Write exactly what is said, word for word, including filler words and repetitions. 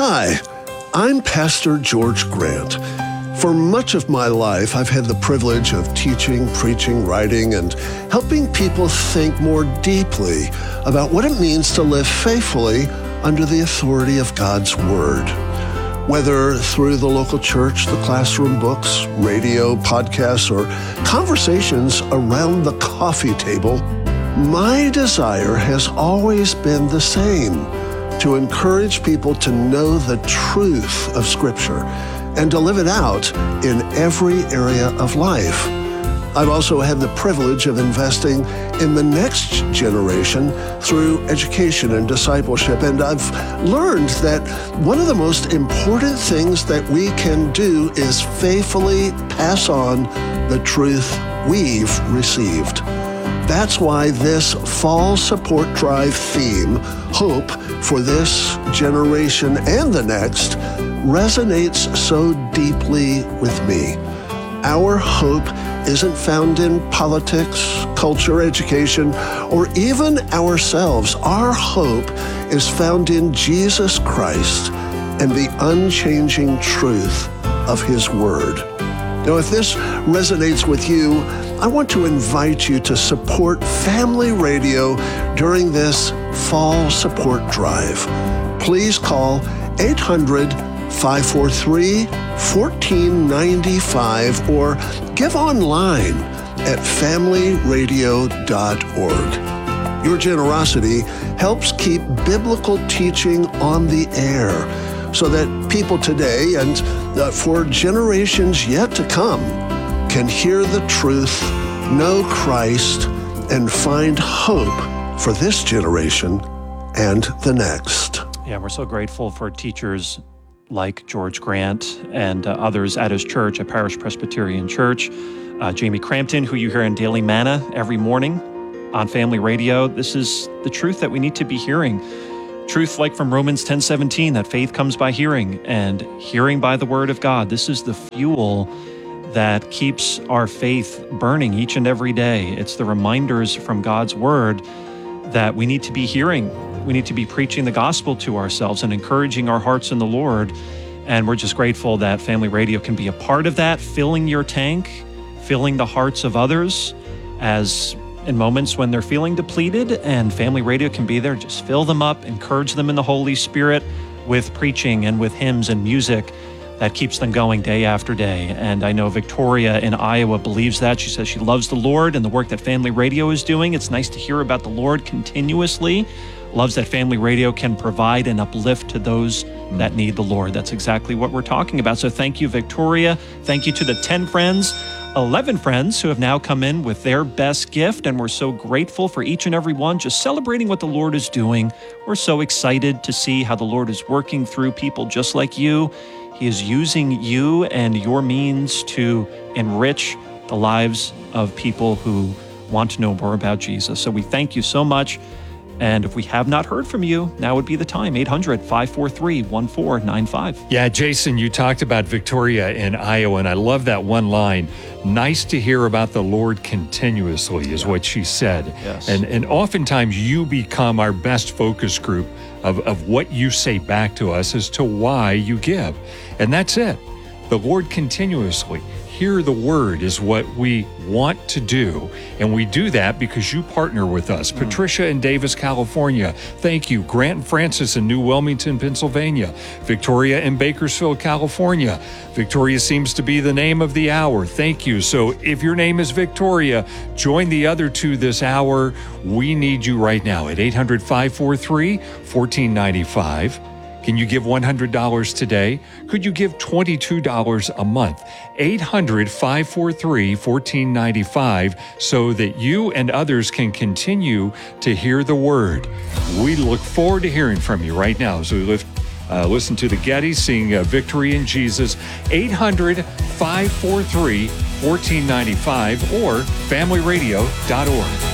Hi, I'm Pastor George Grant. For much of my life, I've had the privilege of teaching, preaching, writing, and helping people think more deeply about what it means to live faithfully under the authority of God's Word. Whether through the local church, the classroom books, radio, podcasts, or conversations around the coffee table, my desire has always been the same: to encourage people to know the truth of Scripture and to live it out in every area of life. I've also had the privilege of investing in the next generation through education and discipleship, and I've learned that one of the most important things that we can do is faithfully pass on the truth we've received. That's why this fall support drive theme, Hope for This Generation and the Next, resonates so deeply with me. Our hope isn't found in politics, culture, education, or even ourselves. Our hope is found in Jesus Christ and the unchanging truth of His Word. Now, if this resonates with you, I want to invite you to support Family Radio during this fall support drive. Please call eight hundred, five four three, one four nine five or give online at family radio dot org. Your generosity helps keep biblical teaching on the air so that people today and uh, for generations yet to come can hear the truth, know Christ, and find hope for this generation and the next. Yeah, we're so grateful for teachers like George Grant and uh, others at his church, at Parish Presbyterian Church. Uh, Jamie Crampton, who you hear in Daily Manna every morning on Family Radio. This is the truth that we need to be hearing. Truth like from Romans ten seventeen, that faith comes by hearing, and hearing by the Word of God. This is the fuel that keeps our faith burning each and every day. It's the reminders from God's Word that we need to be hearing. We need to be preaching the gospel to ourselves and encouraging our hearts in the Lord. And we're just grateful that Family Radio can be a part of that, filling your tank, filling the hearts of others as in moments when they're feeling depleted, and Family Radio can be there, just fill them up, encourage them in the Holy Spirit with preaching and with hymns and music that keeps them going day after day. And I know Victoria in Iowa believes that. She says she loves the Lord and the work that Family Radio is doing. It's nice to hear about the Lord continuously. Loves that Family Radio can provide and uplift to those that need the Lord. That's exactly what we're talking about. So thank you, Victoria. Thank you to the ten friends, eleven friends who have now come in with their best gift. And we're so grateful for each and every one, just celebrating what the Lord is doing. We're so excited to see how the Lord is working through people just like you. He is using you and your means to enrich the lives of people who want to know more about Jesus. So we thank you so much. And if we have not heard from you, now would be the time. eight hundred, five four three, one four nine five. Yeah, Jason, you talked about Victoria in Iowa, and I love that one line. Nice to hear about the Lord continuously is what she said. Yes. And and oftentimes you become our best focus group of, of what you say back to us as to why you give. And that's it. The Lord continuously. Hear the Word is what we want to do, and we do that because you partner with us. Mm. Patricia in Davis, California, thank you. Grant and Francis in New Wilmington, Pennsylvania. Victoria in Bakersfield, California. Victoria seems to be the name of the hour. Thank you. So if your name is Victoria, join the other two this hour. We need you right now at eight hundred, five four three, one four nine five. Can you give one hundred dollars today? Could you give twenty-two dollars a month? eight hundred, five four three, one four nine five so that you and others can continue to hear the Word. We look forward to hearing from you right now as we lift, uh, listen to the Gettys sing uh, Victory in Jesus. eight hundred, five four three, one four nine five or family radio dot org.